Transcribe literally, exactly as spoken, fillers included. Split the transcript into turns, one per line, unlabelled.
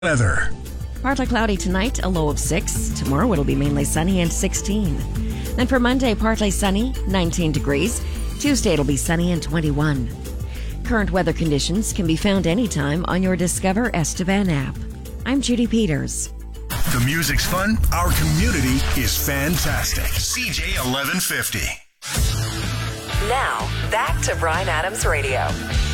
Weather.
Partly cloudy tonight, a low of six. Tomorrow it'll be mainly sunny and sixteen. And for Monday, partly sunny, nineteen degrees. Tuesday it'll be sunny and twenty-one. Current weather conditions can be found anytime on your Discover Estevan app. I'm Judy Peters.
The music's fun. Our community is fantastic. C J eleven fifty.
Now, back to Bryan Adams Radio.